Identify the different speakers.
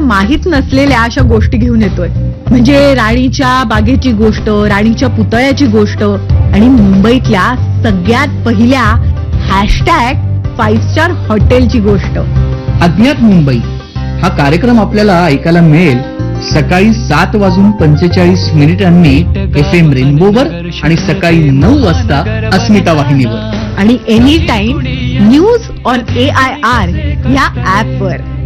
Speaker 1: माहित नसलेल्या अशा गोष्टी घेऊन येतोय. म्हणजे राणीच्या बागेची गोष्ट, राणीच्या पुतळ्याची गोष्ट आणि मुंबईतल्या सगळ्यात पहिल्या #5 स्टार हॉटेलची गोष्ट.
Speaker 2: अज्ञात मुंबई हा कार्यक्रम आपल्याला ऐकायला मिळेल सकाळी 7:45 FM रेनबोवर आणि सकाळी 9 वाजता अस्मिता वाहिनीवर
Speaker 1: आणि any time news on AIR या ऍपवर.